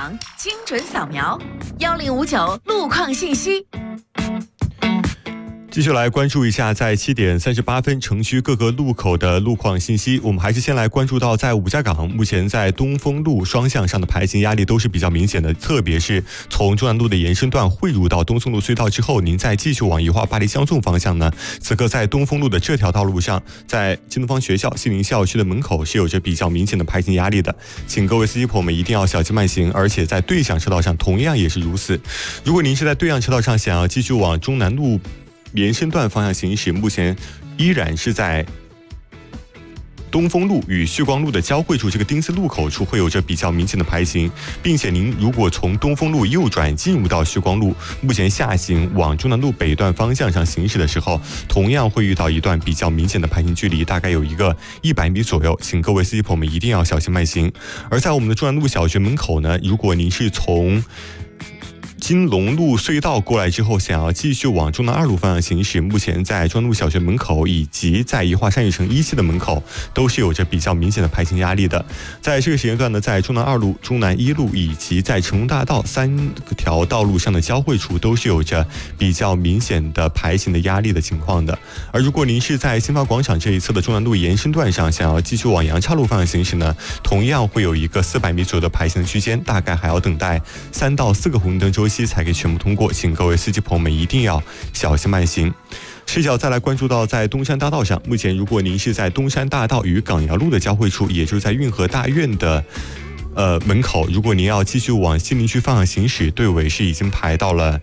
网精准扫描1059路况信息。 继续来关注一下在7点38分城区各个路口的路况信息。我们还是先来关注到在五家港，目前在东风路双向上的排行压力都是比较明显的，特别是从中南路的延伸段汇入到东松路隧道之后，您再继续往宜化巴黎相送方向呢，此刻在东风路的这条道路上，在新东方学校西宁校区的门口是有着比较明显的排行压力的，请各位司机朋友们一定要小心慢行，而且在对向车道上同样也是如此。如果您是在对向车道上想要继续往中南路延伸段方向行驶，目前依然是在东风路与旭光路的交汇处这个丁字路口处会有着比较明显的排行，并且您如果从东风路右转进入到旭光路，目前下行往中南路北段方向上行驶的时候，同样会遇到一段比较明显的排行距离，大概有一个100米左右，请各位司机朋友们一定要小心慢行。而在我们的中南路小学门口呢，如果您是从金龙路隧道过来之后，想要继续往中南2路方向行驶，目前在中南路小学门口以及在宜化山雨城1期的门口都是有着比较明显的排行压力的。在这个时间段呢，在中南2路、中南1路以及在成龙大道3条道路上的交汇处都是有着比较明显的排行的压力的情况的。而如果您是在新发广场这一侧的中南路延伸段上想要继续往杨岔路方向行驶呢，同样会有一个400米左右的排行区间，大概还要等待3到4个红绿灯周期才可以全部通过，请各位司机朋友们一定要小心慢行。视角再来关注到在东山大道上，目前如果您是在东山大道与港窑路的交汇处，也就是在运河大院的门口，如果您要继续往西宁区方向行驶，队尾是已经排到了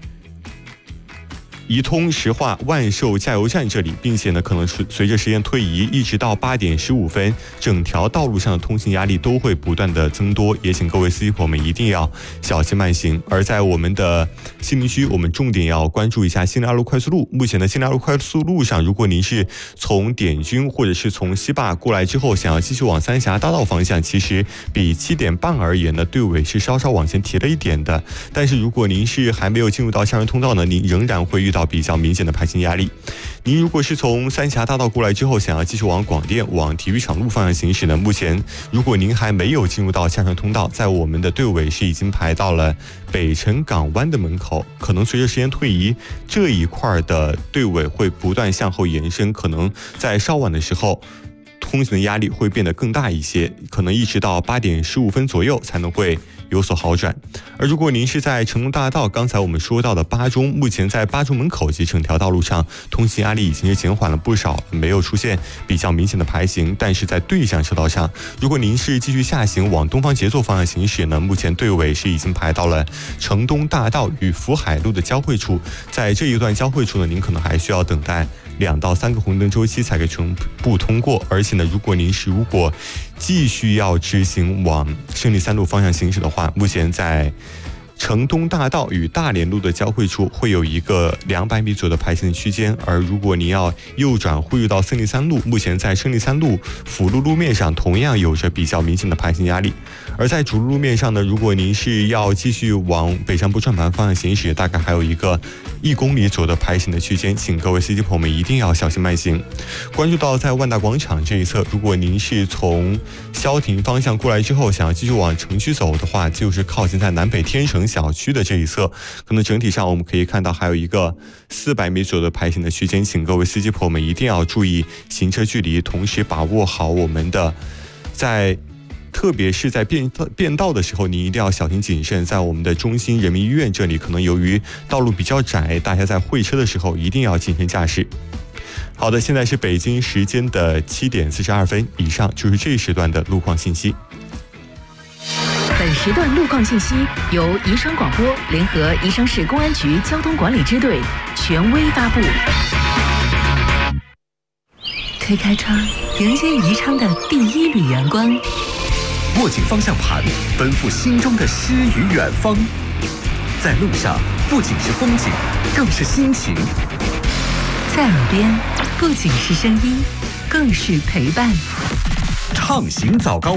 宜通石化万寿加油站这里，并且呢，可能随着时间推移，一直到8点15分，整条道路上的通行压力都会不断的增多，也请各位司机朋友们一定要小心慢行。而在我们的西宁区，我们重点要关注一下西宁2路快速路。目前的西宁2路快速路上，如果您是从点军或者是从西坝过来之后，想要继续往三峡大道方向，其实比7点半而言呢，队尾是稍稍往前提了一点的。但是如果您是还没有进入到下人通道呢，您仍然会遇到比较明显的排行压力。您如果是从三峡大道过来之后，想要继续往广电、往体育场路方向行驶呢，目前如果您还没有进入到下船通道，在我们的队尾是已经排到了北辰港湾的门口，可能随着时间推移，这一块的队尾会不断向后延伸，可能在稍晚的时候通行的压力会变得更大一些，可能一直到8点15分左右才能会有所好转。而如果您是在成龙大道，刚才我们说到的8中，目前在8中门口及整条道路上通行压力已经是减缓了不少，没有出现比较明显的排行。但是在对向车道上，如果您是继续下行往东方节奏方向行驶呢，目前队尾是已经排到了城东大道与福海路的交汇处，在这一段交汇处呢，您可能还需要等待2到3个红灯周期才可以全部通过。而且呢，如果继续要执行往胜利3路方向行驶的话，目前在城东大道与大连路的交汇处会有一个200米左右的排行区间。而如果您要右转汇入到胜利3路，目前在胜利3路辅路路面上同样有着比较明显的排行压力。而在主路面上呢，如果您是要继续往北山坡转盘方向行驶，大概还有一个1公里左右的排行的区间，请各位司机朋友们一定要小心慢行。关注到在万达广场这一侧，如果您是从消停方向过来之后，想要继续往城区走的话，就是靠近在南北天成小区的这一侧，可能整体上我们可以看到还有一个400米左右的排行的区间，请各位司机朋友们一定要注意行车距离，同时把握好我们的特别是在变道的时候，你一定要小心谨慎。在我们的中心人民医院这里，可能由于道路比较窄，大家在会车的时候一定要谨慎驾驶。好的，现在是北京时间的7点42分，以上就是这一时段的路况信息。 本时段路况信息由宜昌广播联合宜昌市公安局交通管理支队权威发布。 推开窗，迎接宜昌的第一缕阳光。 握紧方向盘，奔赴心中的诗与远方。在路上，不仅是风景，更是心情。 在耳边，不仅是声音，更是陪伴。 畅行早高